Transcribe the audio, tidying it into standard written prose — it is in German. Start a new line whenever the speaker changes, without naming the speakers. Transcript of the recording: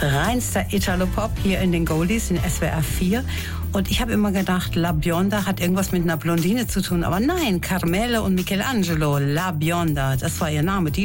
reinster Italo-Pop hier in den Goldies in SWR 4. Und ich habe immer gedacht, La Bionda hat irgendwas mit einer Blondine zu tun. Aber nein, Carmele und Michelangelo, La Bionda, das war ihr Name. Die